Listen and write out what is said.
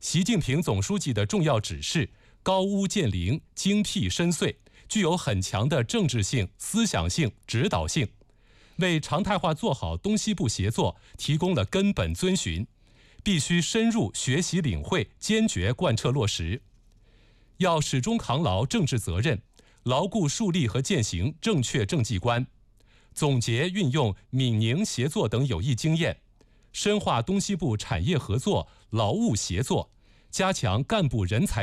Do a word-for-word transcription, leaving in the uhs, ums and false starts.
习近平总书记的重要指示高屋建瓴、精辟深邃，具有很强的政治性、思想性、指导性，为常态化做好东西部协作提供了根本遵循，必须深入学习领会，坚决贯彻落实。要始终扛牢政治责任，牢固树立和践行正确政绩观，总结运用闽宁协作等有益经验，深化东西部产业合作、劳务协作，加强干部人才